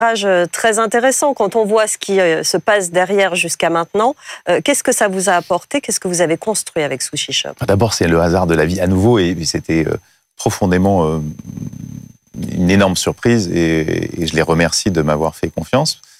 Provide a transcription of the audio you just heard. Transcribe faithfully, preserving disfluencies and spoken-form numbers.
Très intéressant quand on voit ce qui se passe derrière jusqu'à maintenant. Qu'est-ce que ça vous a apporté? Qu'est-ce que vous avez construit avec Sushi Shop? D'abord, c'est le hasard de la vie à nouveau et c'était profondément une énorme surprise et je les remercie de m'avoir fait confiance.